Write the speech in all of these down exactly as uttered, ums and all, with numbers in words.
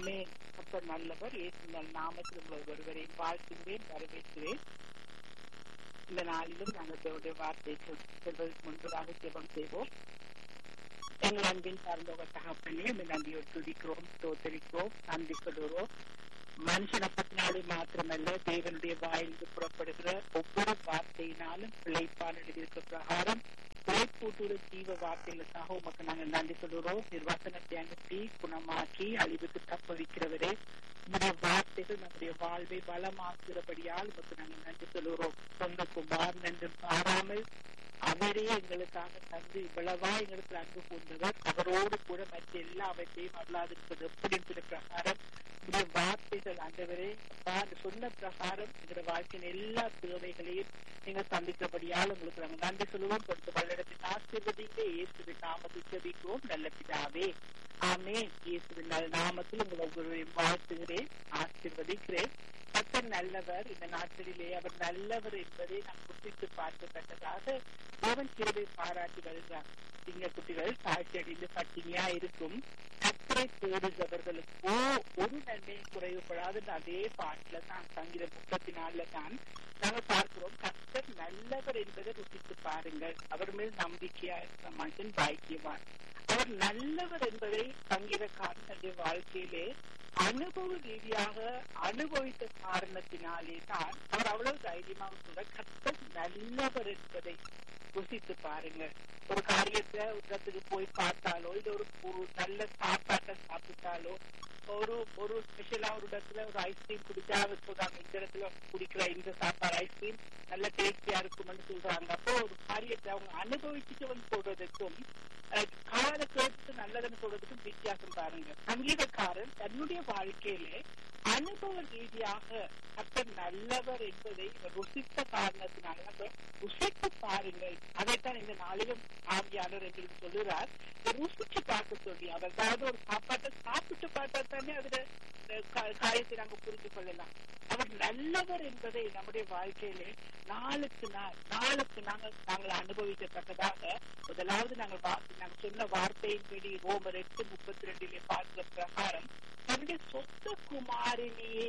ஆமே. அப்ப நல்லவர் இயேசுவின் நாமத்தில் உங்கள் ஒருவரையும் வாழ்த்துகிறேன், வரவேற்கிறேன். இந்த நாளிலும் நாங்கள் தேவனுடைய வார்த்தை சொல்வதற்கு முன்பதாக ஜெபம் செய்வோம். எங்கள் அன்பின் சார்ந்த தகப்பனே, இந்த நன்றியோடு துதிக்கிறோம், ஸ்தோத்தரிக்கிறோம், நன்றி சொல்கிறோம். மனுஷன் அப்பத்தினாலே மாத்திரமல்ல, தேவனுடைய வாயிலிருந்து புறப்படுகிற ஒவ்வொரு வார்த்தையினாலும் பிழைப்பான் எழுதியிருக்க பிரகாரம் பிழைப்பூட்டுள்ள ஜீவ வார்த்தைகளுக்காக உமக்கு நாங்கள் நன்றி சொல்கிறோம். நிர்வாசனத்தை அனுப்பி குணமாக்கி அழிவுக்கு தப்ப வைக்கிறவரே, உங்களுடைய வார்த்தைகள் நம்முடைய வாழ்வை பலமாக்குகிறபடியால் உமக்கு நாங்கள் நன்றி சொல்கிறோம். சொந்த குமார் நன்று பாராமல் அவரே எங்களுக்காக தந்து இவ்வளவா எங்களுக்கு அன்பு கொண்டவர், அவரோடு கூட மற்ற எல்லாவற்றையும் அல்லாதிருப்பது எப்படி இருக்கிற பிரகாரம் உங்களுடைய வார்த்தைகள் ஆண்டவரே அப்பா அந்த சொன்ன பிரகாரம் எங்களுடைய வாழ்க்கையின் எல்லா தேவைகளையும் நீங்க சந்திக்கிறபடியால் உங்களுக்கு நாங்கள் நன்றி சொல்லுவோம். கொடுத்த வல்லடத்தின் ஆசீர்வதிங்க இயேசுவின் நாமத்தில் ஜெபிக்கிறோம் நல்ல பிதாவே, ஆமென். இயேசுவின் நாமத்தில் உங்களை ஒவ்வொருவரையும் வாழ்த்துகிறேன், ஆசீர்வதிக்கிறேன். கர்த்தர் நல்லவர். இந்த நாட்களிலே அவர் நல்லவர் என்பதை நாம் குறிப்பிட்டு பார்க்கத்தக்கதாக தேவன் கிருபை பாராட்டி வருகிறார். சிங்க குட்டிகள் தாழ்ச்சி அடைந்து பட்டினியா இருக்கும், கர்த்தரை தேடுகிறவர்களுக்கோ ஒரு நன்மையும் குறைவுபடாது. அதே பாட்டுல தான் சங்கீதம் முப்பத்தி நாலுல தான் நாங்கள் பார்க்கிறோம், கர்த்தர் நல்லவர் என்பதை ருசித்து பாருங்கள், அவர் மேல் நம்பிக்கையா இருக்கிற மனுஷன் பாக்கியவான். அவர் நல்லவர் என்பதை சங்கீதக்காரன் தன்னுடைய வாழ்க்கையிலே அனுபவ ரீதியாக அனுபவித்த காரணத்தினாலே தான் அவர் அவ்வளவு தைரியமாக சொல்ற, கர்த்தர் நல்லவர் என்பதை ருசித்து பாருங்க. ஒரு காரியத்தை ஒரு இடத்துக்கு போய் பார்த்தாலோ, இல்ல ஒரு நல்ல சாப்பாட்டை சாப்பிட்டாலோ, ஒரு ஒரு ஸ்பெஷலா ஒரு இடத்துல ஒரு ஐஸ்கிரீம் குடிச்சா சொல்றாங்க, இந்த இடத்துல குடிக்கிற இந்த சாப்பாடு ஐஸ்கிரீம் நல்ல டேஸ்டியா இருக்கும்னு சொல்றாங்க. அப்போ ஒரு காரியத்தை அவங்க அனுபவிச்சுட்டு வந்து சொல்றதுக்கும் கால கேட்டு நல்லதுன்னு சொல்றதுக்கும் வித்தியாசம் பாருங்க. சங்கீதக்காரன் தன்னுடைய வாழ்க்கையிலே அனுபவ ரீதியாக கர்த்தர் நல்லவர் என்பதை ருசித்த காரணத்தினால ருசித்து பாருங்கள். அதைத்தான் இந்த நாளிலும் ஆவியானவர் எங்களுக்கு சொல்லுறார், ருசிச்சு பார்க்க சொல்லி. அவர் ஏதாவது ஒரு சாப்பாட்டை சாப்பிட்டு பார்த்தா தானே அதுல காயத்தை நாங்க புரிந்து கொள்ளலாம். அவர் நல்லவர் என்பதை நம்முடைய வாழ்க்கையிலே நாளுக்கு நாள் நாளுக்கு நாங்கள் நாங்கள் அனுபவிக்கத்தக்கதாக முதலாவது நாங்கள் நாங்கள் சொன்ன வார்த்தையின்படி ரோமர் எட்டு முப்பத்தி ரெண்டிலே பார்க்கிற பிரகாரம் தன்னுடைய சொந்த குமாரனையே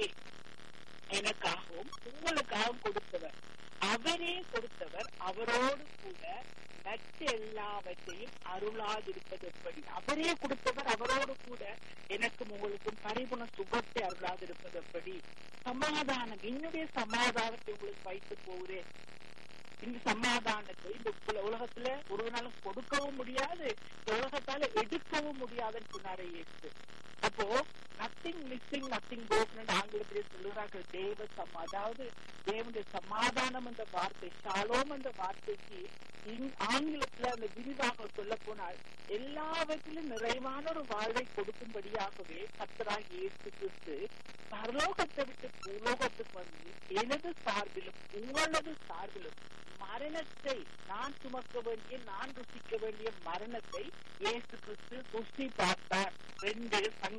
எனக்காகவும் உங்களுக்காகவும் கொடுத்தவர், அவரே கொடுத்தவர், அவரோடு கூட மற்ற எல்லாவற்றையும் அருளாதிருப்பது எப்படி? அவரே கொடுத்தவர், அவரோடு கூட எனக்கும் உங்களுக்கும் பரிபூர்ண சுகத்தை அருளாதிருப்பது எப்படி? சமாதானம், என்னுடைய சமாதானத்தை உங்களுக்கு வைத்து போகிறேன். இந்த சமாதானத்தை இந்த உலகத்துல ஒரு நாளும் கொடுக்கவும் முடியாது, இந்த உலகத்தால எடுக்கவும் முடியாதுன்னு சொன்னாரே இயேசு. அப்போ நத்திங் மிஸ்ஸிங் நத்திங் broken ஆங்கிலத்திலே சொல்லுகிறார்கள் தேவ சமா, அதாவது தேவனுடைய சமாதானம் என்ற வார்த்தை, ஷாலோம் என்ற வார்த்தைக்கு ஆங்கிலத்துல அந்த விரிவாக சொல்ல போனால் எல்லாவற்றிலும் நிறைவான ஒரு வாழ்வை கொடுக்கும்படியாகவே கர்த்தராகிய இயேசு கிறிஸ்து பரலோகத்தை விட்டு பூலோகத்துக்கு வந்து எனது சார்பிலும் உங்களது சார்பிலும் மரணத்தை நான் சுமக்க வேண்டிய நான் ருசிக்க வேண்டிய மரணத்தை இயேசு கிறிஸ்து ருசி பார்த்தார். ரெண்டு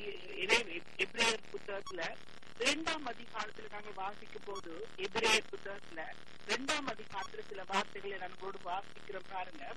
எபிரேயர் புத்தகத்துல இரண்டாம் அதிகாரத்துல நாங்கள் வாசிக்கும் போது எபிரேயர் புத்தகத்துல இரண்டாம் அதிகாரத்துல சில வார்த்தைகளை நம்மளோடு வாசிக்கிறோம் பாருங்க.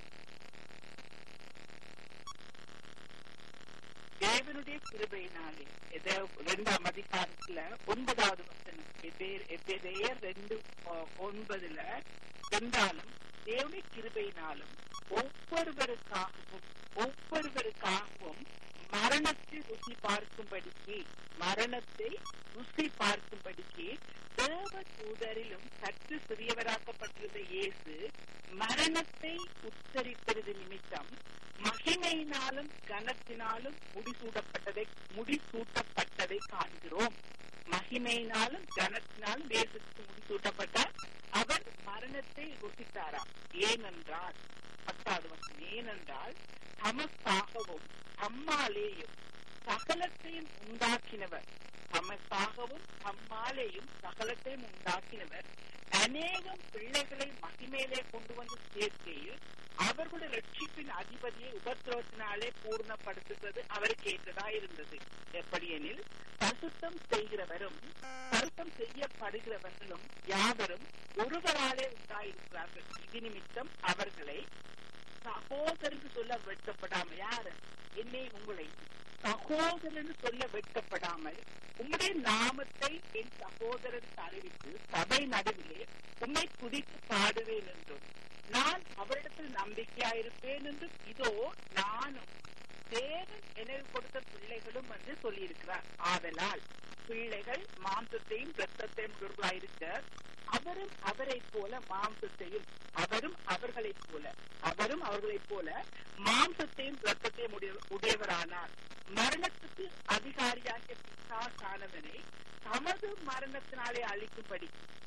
தேவனுடைய கிருபையினாலே இரண்டாம் அதிகாரத்துல ஒன்பதாவது வசனம் எபிரேயர் ரெண்டு ஒன்பதுல இருந்தாலும் தேவனுடைய கிருபையினாலும் ஒவ்வொருவருக்காகவும் ஒவ்வொருவருக்காகவும் மரணத்தை ருசி பார்க்கும்படிக்கு மரணத்தை ருசி பார்க்கும்படிக்கு தேவ தூதரிலும் சற்று சிறியவராக்கப்பட்டிருந்த இயேசு மரணத்தை உச்சரிப்பது நிமித்தம் மகிமையினாலும் கனத்தினாலும் முடிசூட்டப்பட்டதை முடிசூட்டப்பட்டதை காண்கிறோம். மகிமையினாலும் கனத்தினாலும் இயேசுக்கு முடிசூட்டப்பட்டார். அவர் மரணத்தை ருசித்தாராம். ஏனென்றால் பத்தாவது வருஷம் ஏனென்றால் தமக்காகவும் தம்மாலேயும் சகலத்தையும் உண்டாக்கினவர் தமக்காகவும் தம்மாலேயும் சகலத்தையும் உண்டாக்கினவர் அநேகம் பிள்ளைகளை மகிமையிலே கொண்டு வந்து சேர்க்கையில் அவர்களுடைய ரட்சிப்பின் அதிபதியை உபத்திரவத்தினாலே பூர்ணப்படுத்துவது அவருக்கு ஏற்றதா இருந்தது. எப்படி எனில் பரிசுத்தம் செய்கிறவரும் பரிசுத்தம் செய்யப்படுகிறவர்களும் யாவரும் ஒருவராலே உண்டாயிருக்கிறார்கள். இது நிமித்தம் அவர்களை சகோதரன் சொல்ல வெட்கப்படாமல், யாரு என்னை உங்களை சகோதரன் சொல்ல வெட்கப்படாமல் உம்முடைய நாமத்தை என் சகோதரனுக்கு அறிவித்து சபை நடுவிலே உம்மை துதித்து பாடுவேன் என்றும் நான் அவரிடத்தில் நம்பிக்கையாயிருப்பேன் என்றும் இதோ நானும் தேவன் எனக்கு கொடுத்த பிள்ளைகளும் என்று சொல்லியிருக்கிறார். ஆதலால் பிள்ளைகள் மாம்சத்தையும் இரத்தத்தையும் உடையவர்களாயிருக்க அவரும் அவரை போல மாம்சத்தையும் அவரும் அவர்களைப் போல அவரும் அவர்களைப் போல மாம்சத்தையும் இரத்தத்தையும் உடையவரானார். மரணத்துக்கு அதிகாரியாகிய பிசாசானவனை தமது மரணத்தினாலே அழிக்கும்படி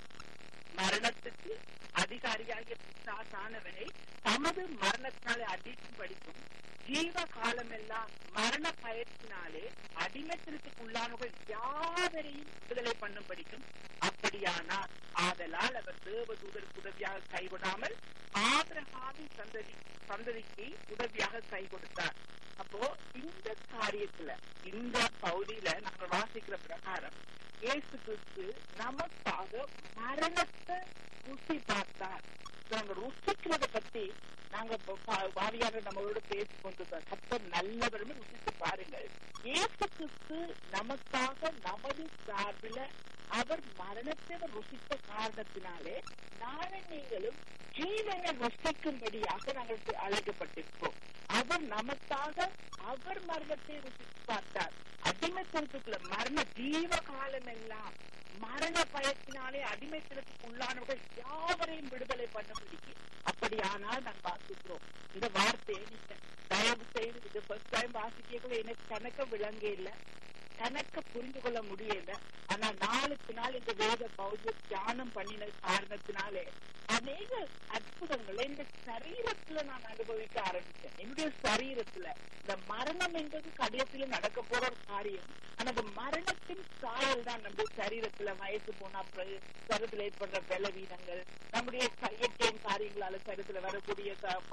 மரணத்துக்கு அதிகாரியாகிய பிசாசானவனை தமது மரணத்தினாலே அழிக்கும்படிக்கும் ஜீவ காலமெல்லாம் மரண பயத்தினாலே அடிமைத்தனத்துக்கு உள்ளானவர்கள் யாவரையும் விடுதலை பண்ணும் படிக்கும். அப்படியானால் ஆதலால் அவர் தேவ தூதருக்கு உதவியாக கைவிடாமல் ஆபிரகாமின் சந்ததி சந்ததிக்கு உதவியாக கை கொடுத்தார். அப்போ இந்த காரியத்துல இந்த பகுதியில நாங்க வாசிக்கிற பிரகாரம் இயேசு கிறிஸ்து நமக்காக மரணத்தை ருசி பார்த்தார். நாங்க ருசிக்கிறத பத்தி நாங்க வாரியாக நம்மளோட பேசிக் கொண்டிருக்கோம். கர்த்தர் நல்லவரும் ருசித்து பாருங்கள். இயேசு கிறிஸ்து நமக்காக நமது சார்பில அவர் மரணத்தை ருசித்த காரணத்தினாலே நானும் நீங்களும் ஜீவனை ருசிக்கும்படியாக நாங்கள் அழைக்கப்பட்டிருக்கோம். அவர் நமக்காக அவர் மரணத்தை ருசித்து பார்த்தார். அடிமைத்தனத்துக்குள்ள மரண ஜீவ காலம் எல்லாம் மரண பயத்தினாலே அடிமைத்தனத்துக்கு உள்ளானவர்கள் யாவரையும் விடுதலை பண்ண முடியும். அப்படியானால் நான் வாசிக்கிறோம். இந்த வார்த்தையை நீங்க தயவு செய்து இது ஃபர்ஸ்ட் டைம் வாசிக்கக்குள்ள எனக்கு கணக்க விளங்க இல்லை, கணக்க புரிந்து கொள்ள முடியல. ஆனா நாளுக்கு நாள் இந்த வேத பௌத்த தியானம் பண்ணின காரணத்தினாலே அநேக அற்புதங்களை இந்த சரீரத்துல நான் அனுபவிக்க ஆரம்பிச்சேன். என்னுடைய சரீரத்துல இந்த மரணம் என்பது கடைசியில நடக்க போற ஒரு காரியம். ஆனா அந்த மரணத்தின் சாயல் தான் நம்முடைய சரீரத்துல வயசு போனா சரீரத்துல ஏற்படுற பலவீனங்கள், நம்முடைய இயற்கையின் காரியங்களால சரீரத்துல வரக்கூடிய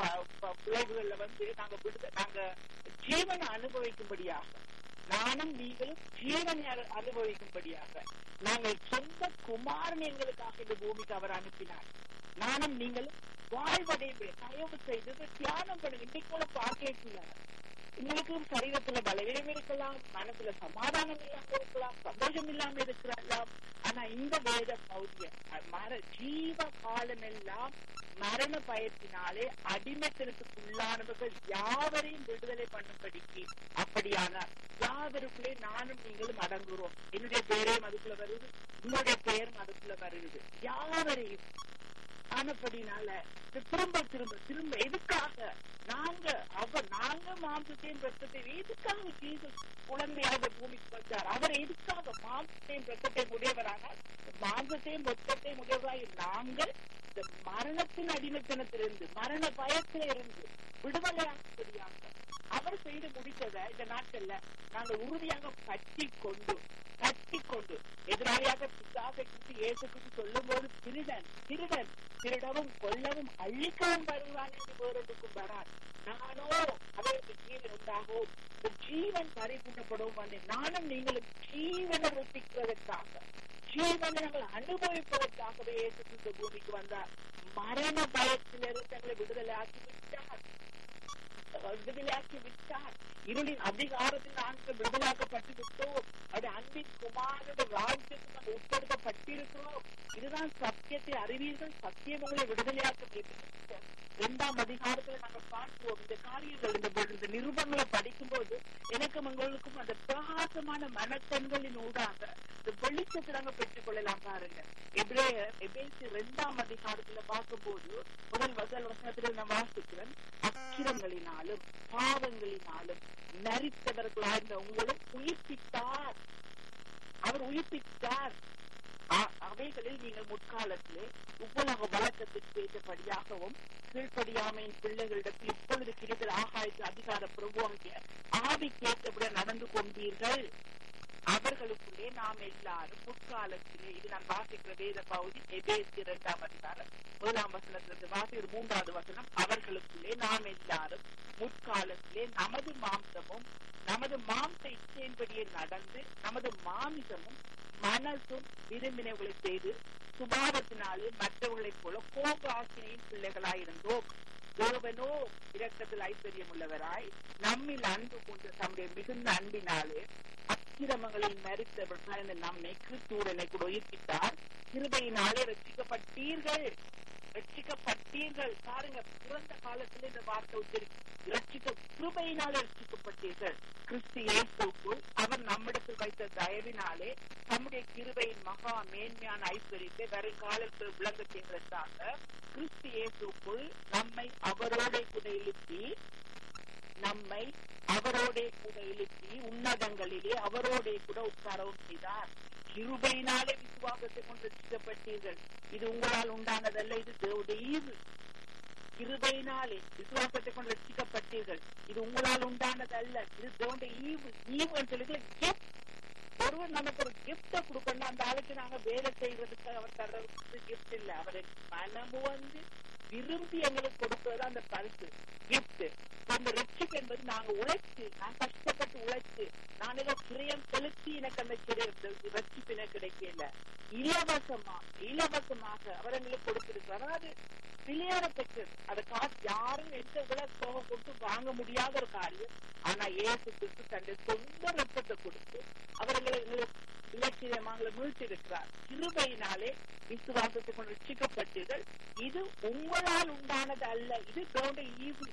விளைவுகள்ல வந்து நாங்க விடுத நாங்க ஜீவனை அனுபவிக்கும்படியாக நானும் நீங்களும் ஜீவனை அனுபவிக்கும்படியாக நாங்கள் சொந்த குமாரன் எங்களுக்காக இந்த பூமிக்கு அவர் அனுப்பினார். நானும் நீங்களும் வாழ்வடைவே தயவு செய்து தியானம் பண்ணுங்க. இன்னைக்கு கூட பார்க்கல உங்களுக்கும் சரீரத்துல பலவீனம் இருக்கலாம், மனசுல சமாதானம் இல்லாம இருக்கலாம், சந்தோஷம் இல்லாம இருக்கலாம். ஆனா இந்த வேத பௌதிய மர ஜீவ காலம் எல்லாம் மரண பயத்தினாலே அடிமைத்தனத்துக்கு உள்ளானவர்கள் யாவரையும் விடுதலை பண்ணும்படிக்கு அப்படியான யாவருக்குள்ளே நானும் நீங்களும் அடங்குறோம். என்னுடைய பேரையும் அதுக்குள்ள வருது, உங்களுடைய பெயரும் அதுக்குள்ள வருது. யாவரையும் ஆனப்படினால திரும்ப திரும்ப திரும்ப எதுக்காக நாங்க அவர் நாங்க மாம்சத்தையும் ரத்தத்தையும் எதுக்காக ஜீசஸ் குழந்தையாக பூமிக்கு வந்தார்? அவர் எதுக்காக மாம்சத்தையும் ரத்தத்தையும் உடையவராக மாம்சத்தையும் ரத்தத்தையும் உடையவராக நாங்கள் இந்த மரணத்தின் அடிமைத்தனத்திலிருந்து மரண பயத்தில இருந்து விடுதலையாகும்படியாக அவர் செய்து முடித்ததை இந்த நாட்கள்ல நாங்கள் உறுதியாக கட்டி கொண்டு கட்டி கொண்டு எதிராளியாக பிசாசை குறித்து இயேசு குறித்து சொல்லும் போது திருடன் திருடன் திருடவும் கொல்லவும் அழிக்கவும் வருவான் என்று வேறொன்றுக்கும் வரான். நானோ அவருக்கு ஜீவன் உண்டாகவும் இந்த ஜீவன் பரிபூர்ணப்படவும் வந்தேன். நானும் நீங்களும் ஜீவனை ருசிக்கிறதற்காக ஜீவனை நாங்கள் அனுபவிப்பதற்காகவே இயேசு கிறிஸ்து பூமிக்கு வந்தார். மரண பயத்திலிருந்து எங்களை விடுதலை ஆக்கி விட்டார் விடுதலையாக்கி விட்டார். இருளின் அதிகாரத்தில் நாங்கள் விடுதலாக்கப்பட்டு விட்டோம். அது அன்பின் குமாரோட ராஜ்யத்துக்கு நாங்கள் உட்படுத்தப்பட்டிருக்கிறோம். இதுதான் சத்தியத்தை அறிவீர்கள், சத்தியம் உங்களை விடுதலையாக்க. இரண்டாம் அதிகாரத்துல நாங்கள் பார்க்கிறோம் இந்த காரியங்கள். இந்த நிருபங்களை படிக்கும் போது எனக்கும் உங்களுக்கும் அந்த பிரகாசமான மனக்கண்களின் ஊடாக இந்த வெளிச்சத்தை நாங்கள் பெற்றுக் கொள்ளலாம். பாருங்க, எபிரேயர் எபேசியர் இரண்டாம் அதிகாரத்துல பார்க்கும் போது முதல் வசல் வசனத்துல நான் வாசிக்கிறேன். அக்கிரங்களினாலும் பாவங்களினாலும் நரித்தவர்களாக உங்களும் உயிர்ப்பித்தார். அவர் உயிர்ப்பித்தார். அவைகளில் நீங்கள் முற்காலத்திலே உப்பலக வழக்கத்திற்கு ஏற்றபடியாகவும் கீழ்ப்படியாமையின் பிள்ளைகளிடத்தில் இப்பொழுது கிடைக்கிற ஆகாயத்து அதிகார பிரபுவாகிய ஆவிக்கேற்றபடி நடந்து கொண்டீர்கள். அவர்களுக்குள்ளே நாம் எல்லாரும் முற்காலத்திலே, இது நான் வாசிக்கிற வேத பகுதி எபேசியர் இரண்டாம் அதிகாரம் முதலாம் வசனத்திலிருந்து வாசிக்கிற மூன்றாவது வசனம். அவர்களுக்குள்ளே நாம் எல்லாரும் முற்காலத்திலே நமது மாம்சமும் நமது மாம்ச இச்சையின்படியே நடந்து நமது மாமிசமும் மனசும் விரும்பினவர்களை செய்து சுபாவத்தினாலே மற்றவர்களைப் போல கோப ஆசிரியின் பிள்ளைகளாயிருந்தோம். தேவனோ இரக்கத்தில் ஐஸ்வர்யம் உள்ளவராய் நம்மில் அன்பு கொண்டு தம்முடைய மிகுந்த அன்பினாலே அக்கிரமங்களில் மரித்தவர் நம்மை கிறிஸ்துவுடனே கூட உயிர்ப்பித்தார். கிருபையினாலே ரட்சிக்கப்பட்டீர்கள் ரட்சிக்கப்பட்டீர்கள் பாருங்க, பிறந்த காலத்துல இந்த வார்த்தை உச்சரி ரட்சிக்க கிருபையினாலே ரட்சிக்கப்பட்டீர்கள் கிறிஸ்து இயேசுக்குள் அவர் நம்மிடத்தில் வைத்த தயவினாலே நம்முடைய கிருபையின் மகா மேன்மையான ஐஸ்வர்யத்தை வருங்காலத்தில் விளங்க செய்வதற்காக கிறிஸ்து இயேசுக்குள் நம்மை அவரோட கூட எழுப்பி நம்மை அவரோட கூட எழுப்பி உன்னதங்களிலே அவரோட கூட உட்காரவும் செய்தார். கிருபையினாலே விசுவாசத்தை கொண்டு ரட்சிக்கப்பட்டீர்கள். இது உங்களால் உண்டானதல்ல, இது தேவனுடைய ஈவு. கிருபையினாலே விசுவாசத்தை கொண்டு ரட்சிக்கப்பட்டீர்கள். இது உங்களால் உண்டானது அல்ல, இது தேவனுடைய ஈவு. ஈவு சொல்லி கிஃப்ட். ஒருவர் நமக்கு ஒரு கிஃப்ட கொடுக்கணும், அந்த ஆளுக்கு நாங்க வேலை செய்யறதுக்கு அவர் தர்றதுக்கு கிஃப்ட் இல்ல, அவரை மனமு வந்து விரும்பி எங்களுக்கு கொடுப்பது அந்த பரிசு கிஃப்ட். அந்த ரட்சிப்பு என்பது நாங்க உழைச்சு, நான் கஷ்டப்பட்டு உழைச்சு, நான் ஏதோ கிரியம் செலுத்தி எனக்கு அந்த ரட்சிப்பு எனக்கு கிடைக்கல. இலவசமா இலவசமாக அவர் எங்களுக்கு கொடுத்திருக்கிறார். அதாவது விளையாடத்தக்கது. அதை காசு யாரும் எந்த விலை போக கொடுத்து வாங்க முடியாத ஒரு காரியம். ஆனா இயேசு கிறிஸ்து தன்னுடைய சொந்த ரத்தத்தை கொடுத்து அவர்களை இலட்சியமாக மீழ்த்திருக்கிறார். கிருபையினாலே விசுவாசத்தை கொண்டு ரட்சிக்கப்பட்டீர்கள். இது உங்களால் உண்டானது அல்ல, இது தேவனுடைய ஈவு.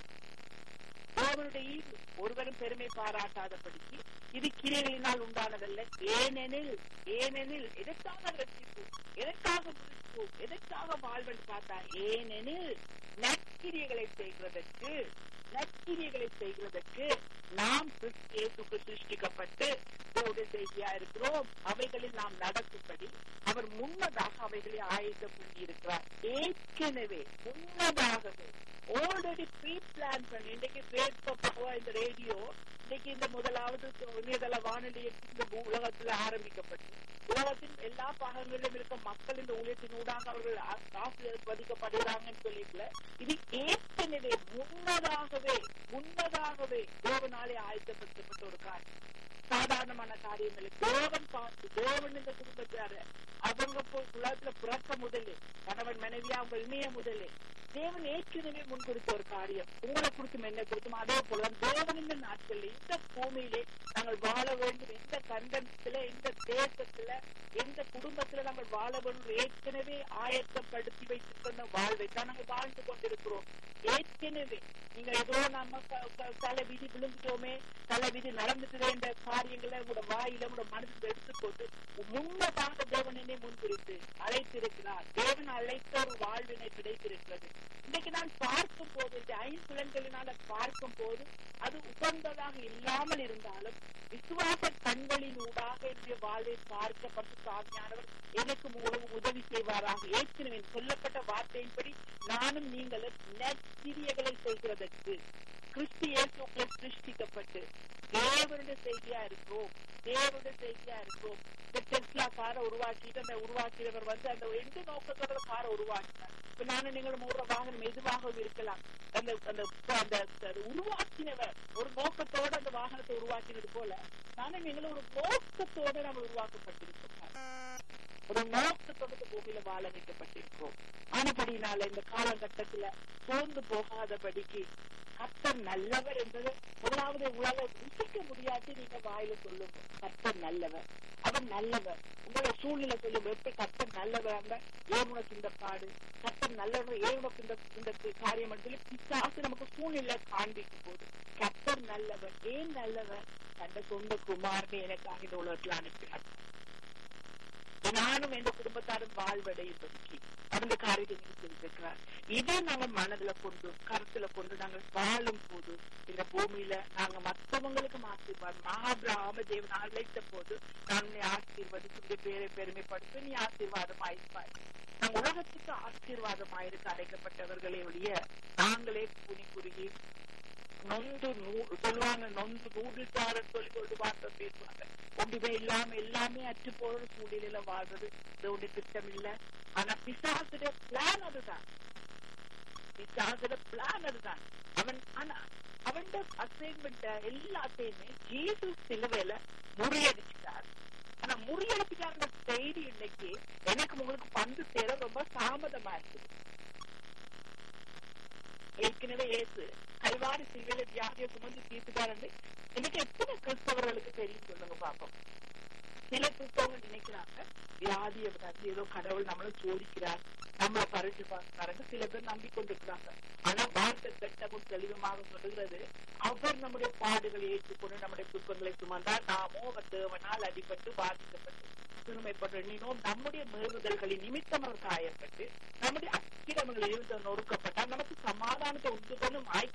தேவனுடைய ஈவு. ஒருவரும் பெருமை பாராட்டாதபடிக்கு இது கிரியைகளினால் உண்டானதல்ல. ஏனெனில் ஏனெனில் எதற்காக ரட்சிப்பு, எதற்காக முடிப்பு, எதற்காக வாழ்வென்று பார்த்தா ஏனெனில் நற்கிரியைகளை செய்கிறதற்கு நற்கிரியைகளை செய்கிறதற்கு நாம் இயேசுக்கு சிருஷ்டிக்கப்பட்டு செய்தியா இருக்கிறோம். அவைகளில் நாம் நடக்கும்படி அவர் முன்னதாக அவைகளை ஆயத்தம் பண்ணி இருக்கிறார். ஏற்கனவே முன்னதாகவே ஆல்ரெடி ப்ரீ பிளான் பண்ணி இன்னைக்கு இந்த ரேடியோ இன்னைக்கு இந்த முதலாவது இணையதள வானொலி இந்த உலகத்துல ஆரம்பிக்கப்பட்டு உலகத்தின் எல்லா பாகங்களிலும் இருக்க மக்கள் இந்த ஊழியத்தின் ஊடாக அவர்கள் ஆசிரியர் பதிக்கப்படுகிறாங்கன்னு சொல்லிக்கல. இது ஏற்கனவே முன்னதாகவே முன்னதாகவே தேவனாலே ஆயத்தப்படுத்தப்பட்ட ஒரு காரியம். சாதாரணமான காரியங்களுக்கு தேவன் பார்த்து தேவன் இந்த குடும்பத்தார அவங்க போய் உலகத்துல பிறக்க முதலே கணவன் மனைவியா அவங்க இணைய முதலே தேவன் ஏற்கனவே முன் குறித்த ஒரு காரியம். உங்களை குறித்தும் என்ன குறித்தும் அதே போல தேவன் இந்த நாட்கள்ல இந்த பூமியிலே நாங்கள் வாழ வேண்டும், எந்த கண்டத்துல எந்த தேசத்துல எந்த குடும்பத்துல நாங்கள் வாழ வேண்டும் ஏற்கனவே ஆயத்தப்படுத்தி வைத்திருக்கிற வாழ்வை தான் நாங்கள் வாழ்ந்து கொண்டிருக்கிறோம். ஏற்கனவே நீங்க ஏதோ நம்ம தலை விதி விழுந்துட்டோமே, தலை விதி நடந்துட்டு என்ற காரியங்களை உங்களோட வாயில உங்களோட மனசுக்கு எடுத்துக்கொண்டு முன்னதாக தேவன் என்னை முன்குறித்து அழைத்திருக்கிறார். தேவன் அழைத்த ஒரு வாழ்வினை கிடைத்திருக்கிறது. இன்னைக்கு நான் பார்க்கும் போது இந்த ஐம்புலன்களினால பார்க்கும் போது அது உகந்ததாக இல்லாமல் இருந்தாலும் விசுவாச கண்களின் ஊடாக என்னுடைய வாழ்வை பார்க்கப்பட்டு சாமியானவர் எனக்கு உதவி செய்வாராக. ஏற்கனவே சொல்லப்பட்ட வார்த்தையின்படி நானும் நீங்களும் நற்கிரியைகளை செய்கிறதற்கு கிறிஸ்து இயேசுக்குள்ளே சிருஷ்டிக்கப்பட்டு தேவனுடைய செய்தியா இருக்கிறோம் தேவனுடைய செய்தியா இருக்கிறோம். இந்த டெஸ்லா காரை உருவாக்கிட்டு அந்த உருவாக்கிறவர் வந்து அந்த எந்த நோக்கத்தோட காரை உருவாக்கினார். இப்ப நானும் நீங்களும் ஒரு வாகனம் எதுவாகவும் இருக்கலாம். அந்த அந்த உருவாக்கினவர் ஒரு நோக்கத்தோட அந்த வாகனத்தை உருவாக்கினது போல நானும் நீங்களும் ஒரு நோக்கத்தோட நம்ம உருவாக்கப்பட்டிருக்கோம். ஒரு நோக்கத்தோட பூமியில வாழ வைக்கப்பட்டிருக்கிறோம். ஆனபடினால இந்த காலகட்டத்துல சோர்ந்து போகாதபடிக்கு கர்த்தர் நல்லவர் என்பது முதலாவது உலக ருசிக்க முடியாது. நீங்க வாயில சொல்லுங்க கர்த்தர் நல்லவர், அவர் நல்லவர். உங்களோட சூழ்நிலை சொல்லுங்க எப்படி கர்த்தர் நல்லவர், ஏன் உனக்கு இந்த பாடு, கர்த்தர் நல்லவர், ஏன் உனக்கு இந்த இந்த காரியம் சொல்லி பிசாசு நமக்கு சூழ்நிலை காண்பிக்கும் போது கர்த்தர் நல்லவர். ஏன் நல்லவர்? தந்த சொந்த குமாரனை எனக்காக இந்த உலகத்துல அனுப்பினார். நானும் எந்த குடும்பத்தாரும் வாழ்வடையும்படிக்கு அந்த காரியத்தை செஞ்சிருக்கிறார். இதை நாங்க மனதுல கொண்டு கருத்துல கொண்டு நாங்கள் வாழும் போது இந்த பூமியில நாங்க மற்றவங்களுக்கு ஆசீர்வாதம் மகாபிராம தேவன் அழைத்த போது நான் உன்னை ஆசீர்வதிச்சு பேரை பெருமைப்படுத்த நீ ஆசீர்வாதம் ஆயிருப்பாய். நாங்க உலகத்துக்கு ஆசீர்வாதம் ஆயிருக்கு அழைக்கப்பட்டவர்களே ஒழிய நாங்களே புனி குறுகி நொந்து சொல்லுவாங்க, நொந்து நூடுத்தார சொல்லி கொண்டு வார்த்தை பேசுவாங்க. ஒன்றுமே இல்லாம எல்லாமே அற்று போற சூழ்நிலையில வாழ்றது இதோட திட்டம் இல்ல. ஆனா பிசாசுடைய பிளான் அதுதான், பிசாசுடைய பிளான் அதுதான். அவன் ஆனா அவன் அசைன்மெண்ட் எல்லாத்தையுமே ஜீசஸ் சிலுவையில முறியடிச்சுட்டார். ஆனா முறியடிச்சுட்டாங்க செய்தி இன்னைக்கு எனக்கு உங்களுக்கு பந்து சேர ரொம்ப தாமதமா இருக்குது. ஏற்கனவே ஏசு கல்வாரி சிலுவையில வியாதியை சுமந்து தீர்த்துட்டார் என்று இன்னைக்கு எத்தனை கிறிஸ்தவர்களுக்கு தெரியும் சொல்லுங்க பாப்போம். சில கிறிஸ்தவங்க நினைக்கிறாங்க வியாதியை வந்து ஏதோ கடவுள் நம்மளை சோதிக்கிறார், நம்மளை பறிச்சு பார்க்கிறாங்க, சில பேர் நம்பிக்கொண்டிருக்கிறாங்க. ஆனா வார்த்தை கட்டமும் தெளிவமாக சொல்லுகிறது, அவர் நம்முடைய பாடுகளை ஏற்றுக்கொண்டு நம்முடைய துன்பங்களை சுமந்தால் நாமோ தேவனால் அடிபட்டு பாதிக்கப்பட்டு சிறுமைப்பட்டு எண்ணினோம், நம்முடைய மீறுதல்களின் நிமித்தம் அவர் காயப்பட்டு நம்முடைய அக்கிரமங்களில் இருந்து நொறுக்கப்பட்டால் நமக்கு சமாதானத்தை உண்டு பண்ணும்